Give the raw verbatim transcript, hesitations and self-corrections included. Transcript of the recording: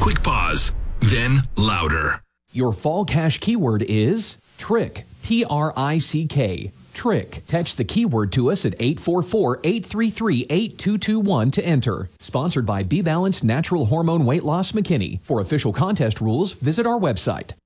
quick pause, then louder. Your fall cash keyword is trick. T R I C K. Trick. Text the keyword to us at eight four four, eight three three, eight two two one to enter. Sponsored by B-Balance Natural Hormone Weight Loss McKinney. For official contest rules, visit our website.